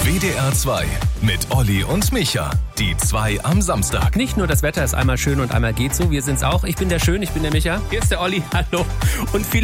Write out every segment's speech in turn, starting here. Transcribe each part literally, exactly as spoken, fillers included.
W D R zwei mit Olli und Micha. Die zwei am Samstag. Nicht nur das Wetter ist einmal schön und einmal geht so, wir sind's auch. Ich bin der Schön, ich bin der Micha. Hier ist der Olli, hallo. Und viele...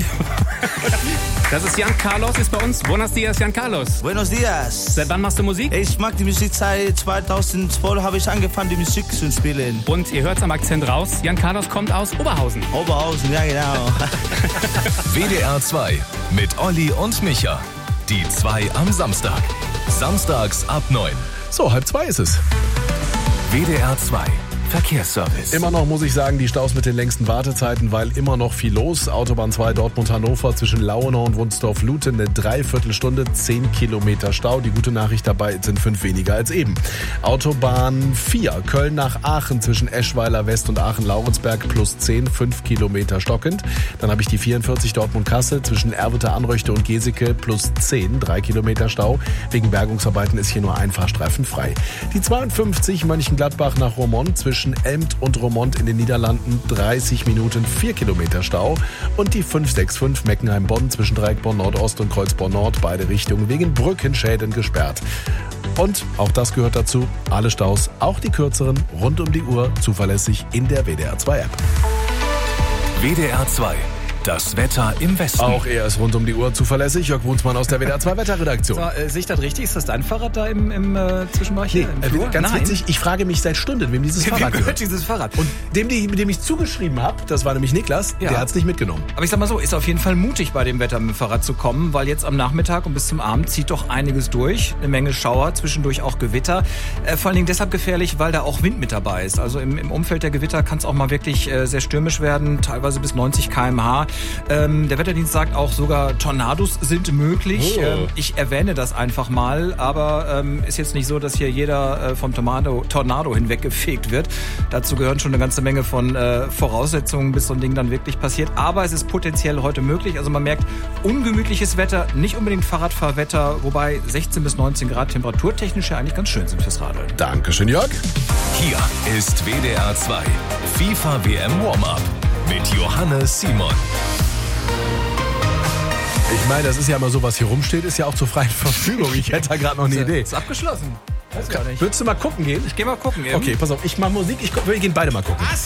Das ist Jan Carlos, ist bei uns. Buenos dias, Jan Carlos. Buenos dias. Seit wann machst du Musik? Ich mag die Musik seit zweitausendzwölf, habe ich angefangen, die Musik zu spielen. Und ihr hört's am Akzent raus, Jan Carlos kommt aus Oberhausen. Oberhausen, ja genau. W D R zwei mit Olli und Micha. Die zwei am Samstag. Samstags ab neun. So, halb zwei ist es. W D R zwei Verkehrsservice. Immer noch muss ich sagen, die Staus mit den längsten Wartezeiten, weil immer noch viel los. Autobahn zwei Dortmund-Hannover zwischen Lauenau und Wunsdorf-Lute eine Dreiviertelstunde, zehn Kilometer Stau. Die gute Nachricht dabei sind fünf weniger als eben. Autobahn vier Köln nach Aachen zwischen Eschweiler West und Aachen-Laurensberg plus zehn, fünf Kilometer stockend. Dann habe ich die vierundvierzig Dortmund-Kassel zwischen Erwitter, Anröchte und Geseke plus zehn, drei Kilometer Stau. Wegen Bergungsarbeiten ist hier nur ein Fahrstreifen frei. Die zweiundfünfzig Mönchengladbach nach Roermond zwischen Elmt und Roermond in den Niederlanden dreißig Minuten, vier Kilometer Stau. Und die fünf sechs fünf Meckenheim-Bonn zwischen Dreieckborn Nordost und Kreuzborn Nord, beide Richtungen wegen Brückenschäden gesperrt. Und auch das gehört dazu, alle Staus, auch die kürzeren, rund um die Uhr, zuverlässig in der W D R zwei App. W D R zwei. Das Wetter im Westen. Auch er ist rund um die Uhr zuverlässig. Jörg Brunsmann aus der W D R zwei Wetterredaktion. So, äh, sehe ich das richtig? Ist das dein Fahrrad da im, im äh, Zwischenbereich? Nee, im Flur? äh, ganz Nein. witzig, ich frage mich seit Stunden, wem dieses Fahrrad gehört gehört. dieses Fahrrad? Und dem, die, dem ich zugeschrieben habe, das war nämlich Niklas, Ja. der hat es nicht mitgenommen. Aber ich sag mal so, ist auf jeden Fall mutig bei dem Wetter mit dem Fahrrad zu kommen, weil jetzt am Nachmittag und bis zum Abend zieht doch einiges durch. Eine Menge Schauer, zwischendurch auch Gewitter. Äh, vor allen Dingen deshalb gefährlich, weil da auch Wind mit dabei ist. Also im, im Umfeld der Gewitter kann es auch mal wirklich äh, sehr stürmisch werden, teilweise bis neunzig Kilometer pro Stunde. Ähm, der Wetterdienst sagt auch, sogar Tornados sind möglich. Oh. Ähm, ich erwähne das einfach mal, aber ähm, ist jetzt nicht so, dass hier jeder äh, vom Tornado, Tornado hinweggefegt wird. Dazu gehören schon eine ganze Menge von äh, Voraussetzungen, bis so ein Ding dann wirklich passiert. Aber es ist potenziell heute möglich. Also man merkt, ungemütliches Wetter, nicht unbedingt Fahrradfahrwetter, wobei sechzehn bis neunzehn Grad temperaturtechnisch ja eigentlich ganz schön sind fürs Radeln. Dankeschön, Jörg. Hier ist W D R zwei FIFA W M Warm-Up mit Johannes Simon. Ich meine, das ist ja immer so, was hier rumsteht, ist ja auch zur freien Verfügung. Ich hätte da gerade noch eine Idee. Ist abgeschlossen. Weiß gar nicht. Würdest du mal gucken gehen? Ich geh mal gucken eben. Okay, pass auf, ich mache Musik, ich, wir gehen beide mal gucken. Was?